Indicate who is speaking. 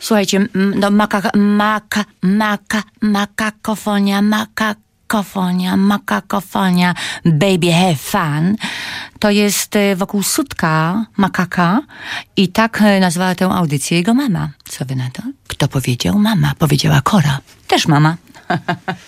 Speaker 1: Słuchajcie, no makakofonia, baby have fun. To jest wokół sutka makaka i tak nazwała tę audycję jego mama. Co wy na to? Kto powiedział? Mama. Powiedziała Kora. Też mama.